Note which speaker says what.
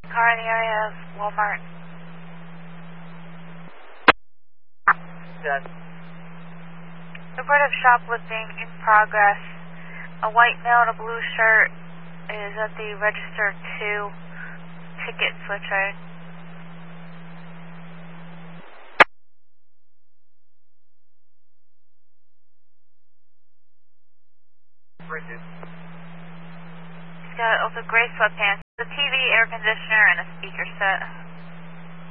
Speaker 1: Car in the area of Walmart.
Speaker 2: Good.
Speaker 1: Report of shoplifting in progress. A white male in a blue shirt is at the register 2 ticket switcher.
Speaker 2: Bridget.
Speaker 1: He's got also gray sweatpants, a TV, air conditioner, and a speaker set.